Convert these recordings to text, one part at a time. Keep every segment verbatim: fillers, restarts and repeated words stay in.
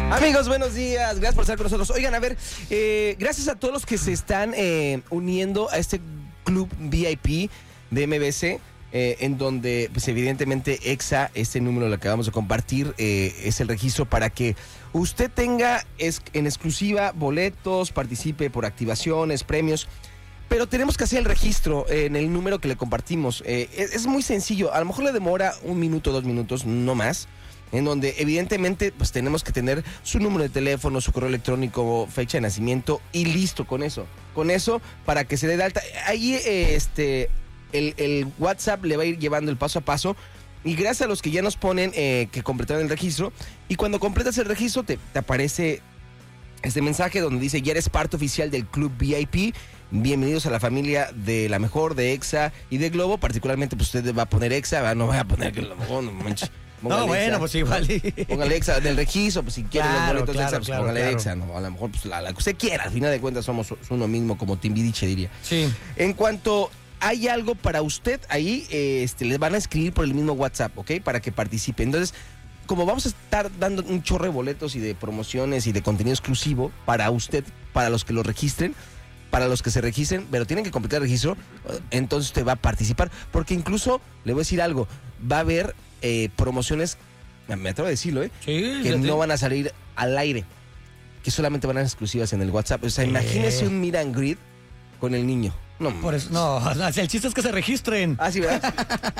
Amigos, buenos días. Gracias por estar con nosotros. Oigan, a ver, eh, gracias a todos los que se están eh, uniendo a este club V I P de M B C, eh, en donde, pues evidentemente, Exa, este número lo acabamos de compartir, eh, es el registro para que usted tenga es, en exclusiva boletos, participe por activaciones, premios. Pero tenemos que hacer el registro en el número que le compartimos. Eh, es, es muy sencillo. A lo mejor le demora un minuto, dos minutos, no más. En donde evidentemente pues tenemos que tener su número de teléfono, su correo electrónico, fecha de nacimiento y listo con eso. Con eso para que se dé de alta. Ahí eh, este, el, el WhatsApp le va a ir llevando el paso a paso. Y gracias a los que ya nos ponen eh, que completaron el registro. Y cuando completas el registro te, te aparece este mensaje donde dice: ya eres parte oficial del club V I P. Bienvenidos a la familia de La Mejor, de Exa y de Globo. Particularmente pues usted va a poner Exa, ¿verdad? No va a poner que La Mejor, no manches. No, bueno, pues igual. Póngale Exa del registro, pues si quiere claro, los boletos claro, de Exa, pues claro, póngale claro. Exa, ¿no? A lo mejor, pues la, la que usted quiera, al final de cuentas somos uno mismo, como Timbiriche diría. Sí. En cuanto hay algo para usted, ahí eh, este, les van a escribir por el mismo WhatsApp, ¿ok? Para que participe. Entonces, como vamos a estar dando un chorro de boletos y de promociones y de contenido exclusivo para usted, para los que lo registren, para los que se registren, pero tienen que completar el registro, entonces usted va a participar, porque incluso, le voy a decir algo, va a haber eh, promociones, me atrevo a decirlo, ¿eh? Sí, que sí, no sí. van a salir al aire, que solamente van a ser exclusivas en el WhatsApp. O sea, Eh. imagínese un meet and greet con el niño. No, Por eso, no, el chiste es que se registren. Ah, sí, ¿verdad?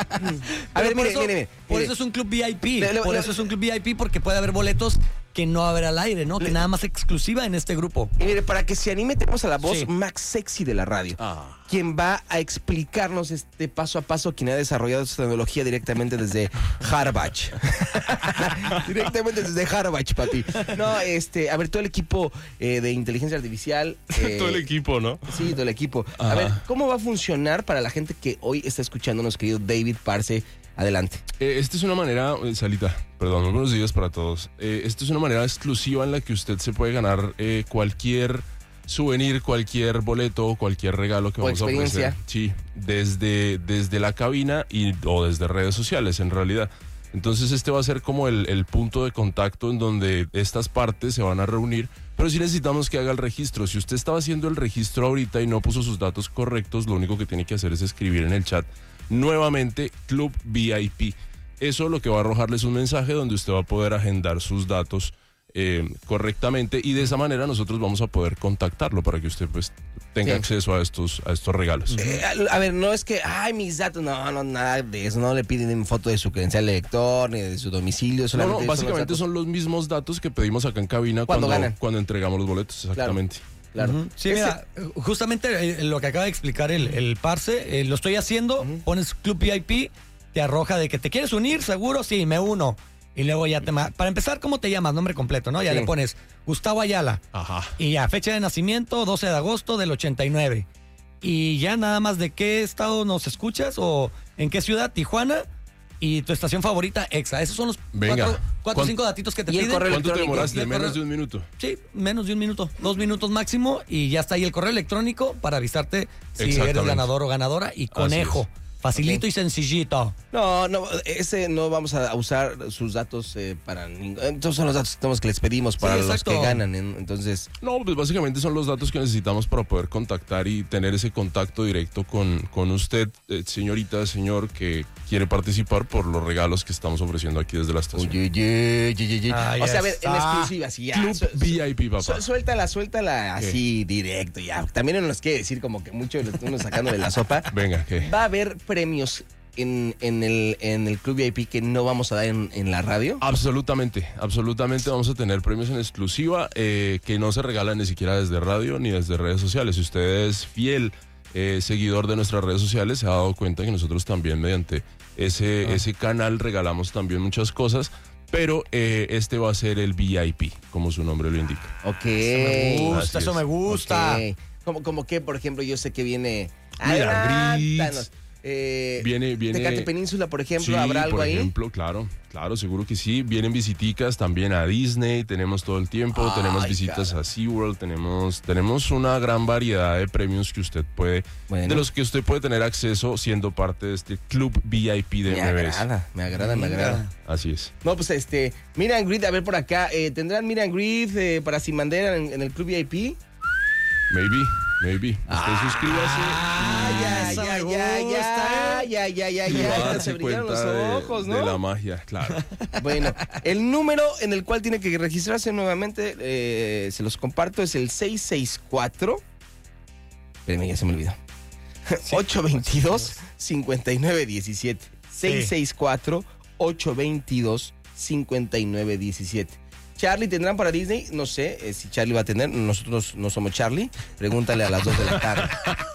A Pero ver, por mire, eso, mire, mire. Por mire. eso es un club V I P. Le- le- por le- eso es un club V I P, porque puede haber boletos que no va a haber al aire, ¿no? Le- Que nada más exclusiva en este grupo. Y mire, para que se anime, tenemos a la voz Sí. más sexy de la radio, Ah. quien va a explicarnos este paso a paso, quien ha desarrollado esta tecnología directamente desde Harvard. Directamente desde Harvard, papi. No, este, a ver, todo el equipo eh, de inteligencia artificial. eh, Todo el equipo, ¿no? Sí, todo el equipo. A Ajá. ver, ¿cómo va a funcionar para la gente que hoy está escuchándonos, querido David Parce? Adelante. Eh, esta es una manera, eh, Salita, perdón, muy buenos días para todos. Eh, esta es una manera exclusiva en la que usted se puede ganar eh, cualquier souvenir, cualquier boleto, cualquier regalo que O vamos a experiencia. ofrecer. Sí, desde, desde la cabina y, o desde redes sociales, en realidad. Entonces este va a ser como el, el punto de contacto en donde estas partes se van a reunir, pero sí necesitamos que haga el registro. Si usted estaba haciendo el registro ahorita y no puso sus datos correctos, lo único que tiene que hacer es escribir en el chat nuevamente Club V I P. Eso lo que va a arrojarles un mensaje donde usted va a poder agendar sus datos eh, correctamente, y de esa manera nosotros vamos a poder contactarlo para que usted pues tenga Sí. acceso a estos, a estos regalos. Eh, a, a ver, no es que, ay, mis datos, no, no, nada de eso. No le piden foto de su credencial de lector ni de su domicilio. No, Solamente no, son los básicamente datos. son los mismos datos que pedimos acá en cabina Cuando cuando, ganan. cuando entregamos los boletos, exactamente. Claro. Ujú. Sí, Ese- mira, justamente eh, lo que acaba de explicar el, el Parce, eh, lo estoy haciendo, pones Club V I P, te arroja de que te quieres unir, seguro, sí, me uno. Y luego ya te... ma- Para empezar, ¿cómo te llamas? Nombre completo, ¿no? Ya Sí. le pones Gustavo Ayala. Ajá. Y ya, fecha de nacimiento, doce de agosto del ochenta y nueve. Y ya nada más de qué estado nos escuchas o en qué ciudad, Tijuana, y tu estación favorita, Exa. Esos son los Venga. cuatro, cuatro o ¿Cuán- cinco datitos que te y el piden. correo ¿Cuánto te electrónico. demoraste? Y el Menos correo- de un minuto. Sí, menos de un minuto, dos minutos máximo, y ya está ahí el correo electrónico para avisarte si eres Exactamente. ganador o ganadora, y conejo. es. Facilito Ok. y sencillito. No, no, ese no vamos a usar sus datos eh, para ningún... Estos son los datos que tenemos que les pedimos para Sí, los exacto. que ganan. ¿eh? Entonces, No, pues básicamente son los datos que necesitamos para poder contactar y tener ese contacto directo con, con usted, eh, señorita, señor, que quiere participar por los regalos que estamos ofreciendo aquí desde la estación. oye, oye, oye, oye. Ahí O sea, a ver, en está. exclusiva, sí, ya. Club su- su- V I P, papá. su- Suéltala, suéltala así, directo, ya. También no nos quiere decir como que mucho uno sacando de la sopa. Venga, ¿qué? ¿Va a haber premios en, en, el, en el Club V I P que no vamos a dar en, en la radio? Absolutamente, absolutamente vamos a tener premios en exclusiva eh, que no se regalan ni siquiera desde radio ni desde redes sociales. Si usted es fiel eh, seguidor de nuestras redes sociales, se ha dado cuenta que nosotros también mediante ese, Ah. ese canal regalamos también muchas cosas, pero eh, este va a ser el V I P, como su nombre lo indica. Ok. Me gusta, así eso es. me gusta. Ok. Como, como que, por ejemplo, yo sé que viene... Mira, Adelántanos. Eh, Viene, viene. Tecate Península, por ejemplo, Sí, ¿habrá algo por ahí? ejemplo, claro, claro, seguro que sí. Vienen visiticas también a Disney, tenemos todo el tiempo, Ay, tenemos visitas cara. a SeaWorld, tenemos, tenemos una gran variedad de premios que usted puede, Bueno. de los que usted puede tener acceso siendo parte de este club V I P de Me M B S. agrada, me agrada, me agrada. Así es. No, pues este, Meet and Greet, a ver por acá, eh, ¿tendrán Meet and Greet eh, para Sin Bandera en, en el club V I P? Maybe, maybe. Usted suscríbase. Ah, ya, esa ya, me ya, gusta, ya, ya, ya, ya, y va a ya, darse se brillaron los cuenta de- ojos, de, ¿no? la magia, claro. Bueno, el número en el cual tiene que registrarse nuevamente, eh, se los comparto, es el seis seis cuatro. Espérenme, ya se me olvidó. ocho veintidós, cincuenta y nueve diecisiete. seis seis cuatro, ocho veintidós, cincuenta y nueve diecisiete. Charlie, ¿tendrán para Disney? No sé eh, si Charlie va a tener. Nosotros no somos Charlie. Pregúntale a las dos de la tarde.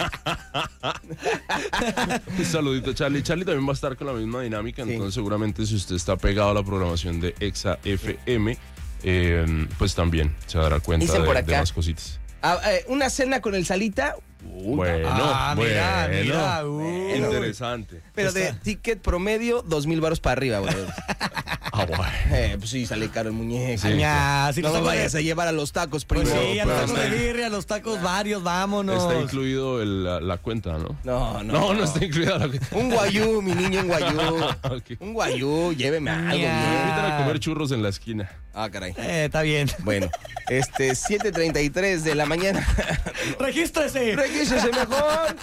Un saludito, Charlie. Charlie también va a estar con la misma dinámica, Sí. entonces seguramente si usted está pegado a la programación de Exa F M, eh, pues también se dará cuenta Dicen de, por de acá. más cositas. Ah, eh, una cena con el Salita. Uy, Bueno, Ah, mira, bueno. mira, uy. Bueno. Interesante. pero de ticket promedio, dos mil baros para arriba, güey. Ah, bueno. Eh, pues sí, sale caro el muñeco. Sí. Añá, si No los me tacos de- vayas a llevar a los tacos, primo. Pues sí, a los pero tacos de está- birria, a los tacos varios, vámonos. Está incluido el- la, la cuenta, ¿no? No, no. No, no está incluida la cuenta. Un guayú, mi niño, un guayú. Ok. Un guayú, lléveme algo Ya. bien. Invitan a comer churros en la esquina. Ah, caray. Eh, está bien. Bueno, este, siete treinta y tres de la mañana. ¡Regístrese! Regístrese mejor.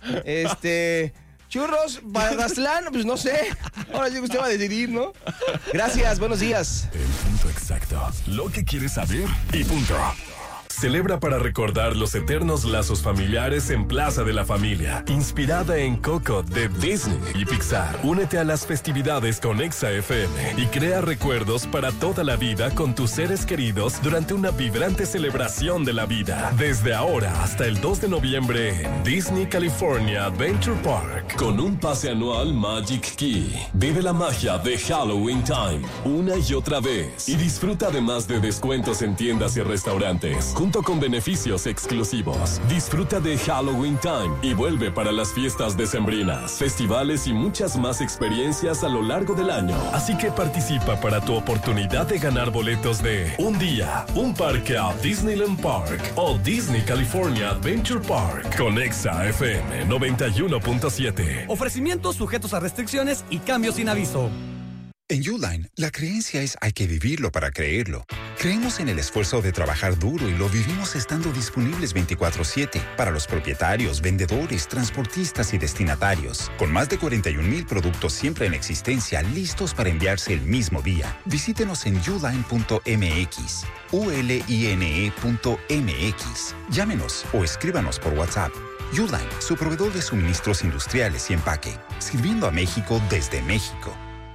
Este, churros, Barrastlán, pues no sé. Ahora sí que usted va a decidir, ¿no? Gracias, buenos días. El punto exacto. Lo que quieres saber y punto. Celebra para recordar los eternos lazos familiares en Plaza de la Familia, inspirada en Coco de Disney y Pixar. Únete a las festividades con Exa F M y crea recuerdos para toda la vida con tus seres queridos durante una vibrante celebración de la vida. Desde ahora hasta el dos de noviembre en Disney California Adventure Park. Con un pase anual Magic Key. Vive la magia de Halloween Time una y otra vez y disfruta además de descuentos en tiendas y restaurantes, junto con beneficios exclusivos. Disfruta de Halloween Time y vuelve para las fiestas decembrinas, festivales y muchas más experiencias a lo largo del año. Así que participa para tu oportunidad de ganar boletos de un día, un parque a Disneyland Park o Disney California Adventure Park con Exa F M noventa y uno punto siete. Ofrecimientos sujetos a restricciones y cambios sin aviso. En Uline, la creencia es hay que vivirlo para creerlo. Creemos en el esfuerzo de trabajar duro y lo vivimos estando disponibles veinticuatro siete para los propietarios, vendedores, transportistas y destinatarios. Con más de cuarenta y un mil productos siempre en existencia, listos para enviarse el mismo día. Visítenos en uline punto m x, u l i n e punto m x. Llámenos o escríbanos por WhatsApp. Uline, su proveedor de suministros industriales y empaque, sirviendo a México desde México.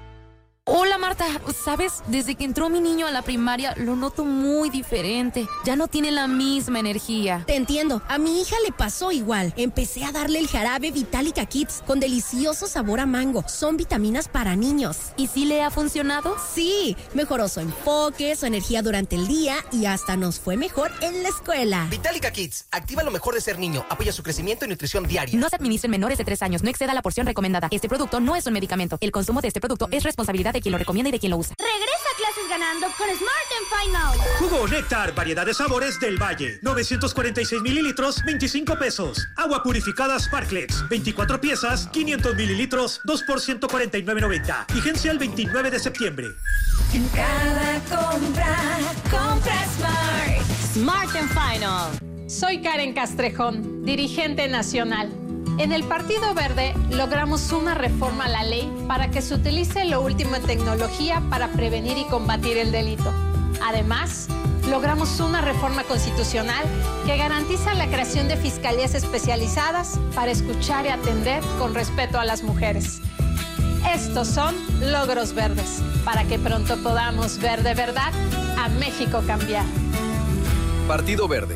Hola Marta, ¿sabes? Desde que entró mi niño a la primaria lo noto muy diferente. Ya no tiene la misma energía. Te entiendo, a mi hija le pasó igual. Empecé a darle el jarabe Vitalica Kids con delicioso sabor a mango. Son vitaminas para niños. ¿Y sí le ha funcionado? Sí, mejoró su enfoque, su energía durante el día y hasta nos fue mejor en la escuela. Vitalica Kids, activa lo mejor de ser niño, apoya su crecimiento y nutrición diaria. No se administren menores de tres años, no exceda la porción recomendada. Este producto no es un medicamento. El consumo de este producto es responsabilidad de quien lo recomienda y de quien lo usa. Regresa a clases ganando con Smart and Final. Jugo Néctar, variedad de sabores del Valle. novecientos cuarenta y seis mililitros, veinticinco pesos. Agua purificada Sparklex, veinticuatro piezas, quinientos mililitros, dos por ciento cuarenta y nueve noventa. Vigencia el veintinueve de septiembre. En cada compra, compra Smart. Smart and Final. Soy Karen Castrejón, dirigente nacional. En el Partido Verde logramos una reforma a la ley para que se utilice lo último en tecnología para prevenir y combatir el delito. Además, logramos una reforma constitucional que garantiza la creación de fiscalías especializadas para escuchar y atender con respeto a las mujeres. Estos son logros verdes, para que pronto podamos ver de verdad a México cambiar. Partido Verde.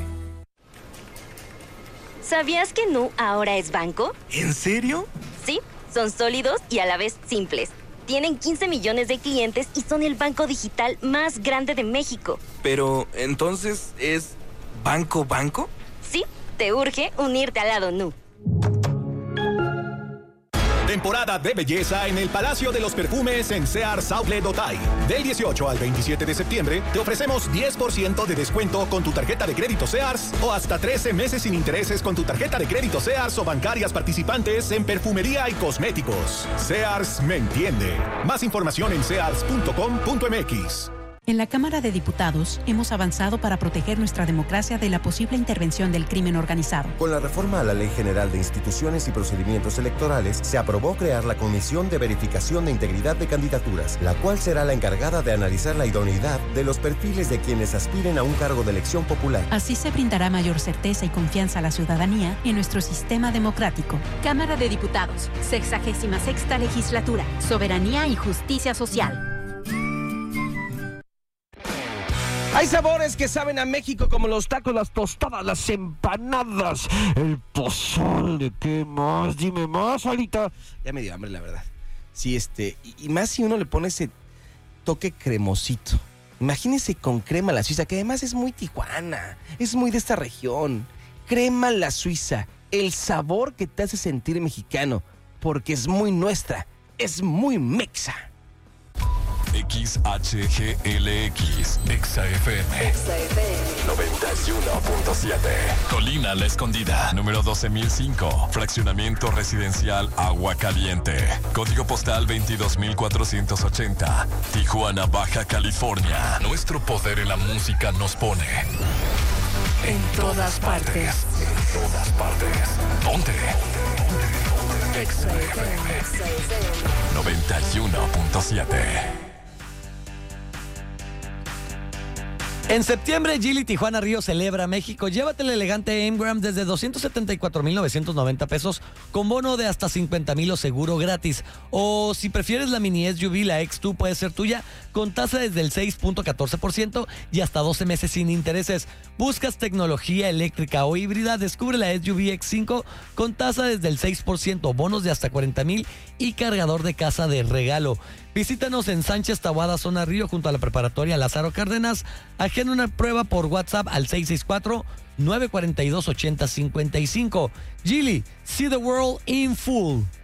¿Sabías que Nu ahora es banco? ¿En serio? Sí, son sólidos y a la vez simples. Tienen quince millones de clientes y son el banco digital más grande de México. Pero, ¿entonces es banco banco? Sí, te urge unirte al lado Nu. temporada de belleza en el Palacio de los Perfumes en Sears Outlet Otay. Del dieciocho al veintisiete de septiembre te ofrecemos diez por ciento de descuento con tu tarjeta de crédito Sears o hasta trece meses sin intereses con tu tarjeta de crédito Sears o bancarias participantes en perfumería y cosméticos. Sears me entiende. Más información en sears punto com punto m x. En la Cámara de Diputados hemos avanzado para proteger nuestra democracia de la posible intervención del crimen organizado. Con la reforma a la Ley General de Instituciones y Procedimientos Electorales, se aprobó crear la Comisión de Verificación de Integridad de Candidaturas, la cual será la encargada de analizar la idoneidad de los perfiles de quienes aspiren a un cargo de elección popular. Así se brindará mayor certeza y confianza a la ciudadanía en nuestro sistema democrático. Cámara de Diputados, sexagésima sexta legislatura, soberanía y justicia social. Hay sabores que saben a México como los tacos, las tostadas, las empanadas, el pozole. ¿Qué más? Dime más, Alita. Ya me dio hambre, la verdad. Sí, este, y, y más si uno le pone ese toque cremosito. Imagínese con crema la suiza, que además es muy Tijuana, es muy de esta región. Crema la suiza, el sabor que te hace sentir mexicano, porque es muy nuestra, es muy mexa. X H G L X, Exa F M, noventa y uno punto siete. Colina La Escondida, número doce mil cinco, fraccionamiento residencial Agua Caliente, código postal veintidós mil cuatrocientos ochenta, Tijuana, Baja California. Nuestro poder en la música nos pone en todas partes. En todas partes. Ponte. Exa F M noventa y uno punto siete. En septiembre, Geely Tijuana Río celebra México. Llévate el elegante Emgram desde doscientos setenta y cuatro mil novecientos noventa pesos con bono de hasta cincuenta mil o seguro gratis. O si prefieres la mini S U V, la X dos puede ser tuya con tasa desde el seis punto catorce por ciento y hasta doce meses sin intereses. ¿Buscas tecnología eléctrica o híbrida? Descubre la S U V X cinco con tasa desde el seis por ciento, bonos de hasta cuarenta mil y cargador de casa de regalo. Visítanos en Sánchez Taboada, zona Río, junto a la preparatoria Lázaro Cárdenas. Agenda una prueba por WhatsApp al seis seis cuatro, nueve cuatro dos, ocho cero cinco cinco. Geely, see the world in full.